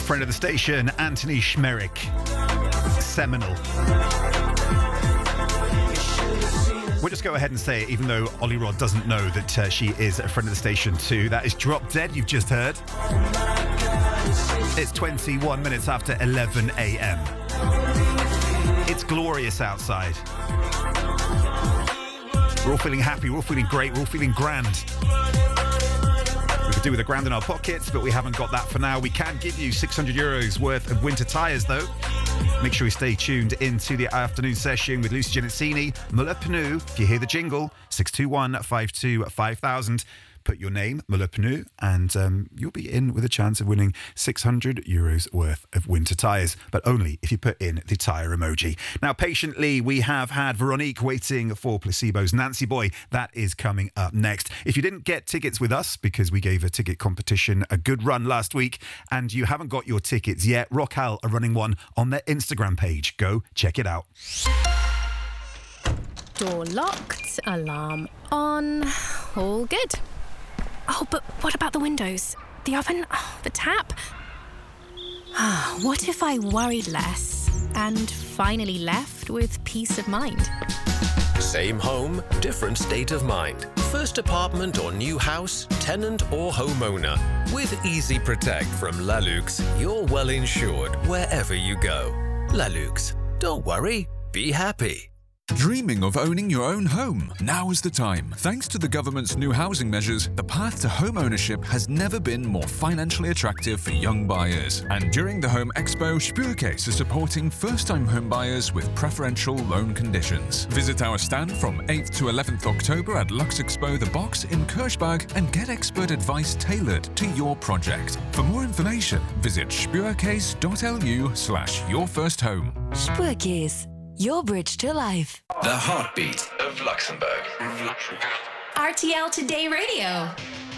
Friend of the station, Anthony Schmerick. Seminal. We'll just go ahead and say it, even though Ollie Rod doesn't know that she is a friend of the station too. That is Drop Dead, you've just heard. It's 21 minutes after 11 a.m. It's glorious outside. We're all feeling happy, we're all feeling great, we're all feeling grand. We could do with a grand in our pockets, but we haven't got that for now. We can give you €600 worth of winter tyres, though. Make sure you stay tuned into the afternoon session with Lucy Genesini, Muller Pneu. If you hear the jingle, 621-52-5000. Put your name, Muller Pneu, and you'll be in with a chance of winning €600 worth of winter tyres, but only if you put in the tyre emoji. Now, patiently, we have had Veronique waiting for Placebo's Nancy Boy. That is coming up next. If you didn't get tickets with us, because we gave a ticket competition a good run last week, and you haven't got your tickets yet, Rockhal are running one on their Instagram page. Go check it out. Door locked, alarm on, all good. Oh, but what about the windows? The oven? Oh, the tap? What if I worried less and finally left with peace of mind? Same home, different state of mind. First apartment or new house, tenant or homeowner. With Easy Protect from Lalux, you're well insured wherever you go. Lalux, don't worry, be happy. Dreaming of owning your own home? Now is the time. Thanks to the government's new housing measures, the path to home ownership has never been more financially attractive for young buyers. And during the Home Expo, Spuurcase is supporting first-time home buyers with preferential loan conditions. Visit our stand from 8th to 11th October at Lux Expo The Box in Kirchberg and get expert advice tailored to your project. For more information, visit spuurcase.lu/yourfirsthome. Spuurcase. Your bridge to life. The heartbeat of Luxembourg. RTL Today Radio.